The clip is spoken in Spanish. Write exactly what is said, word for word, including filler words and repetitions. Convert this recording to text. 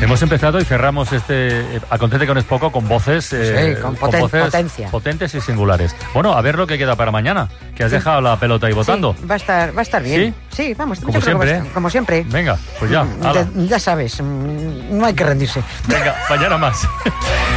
Hemos empezado y cerramos este eh, Acontece con es poco con voces, eh, sí, con, poten- con voces potencia. potentes y singulares. Bueno, a ver lo que queda para mañana, que has sí. dejado la pelota ahí votando. Sí, va a estar, va a estar bien. ¿Sí? Sí, vamos. Como siempre, ¿eh? Como siempre. Venga, pues ya. Ya, ya sabes, no hay que rendirse. Venga, mañana más.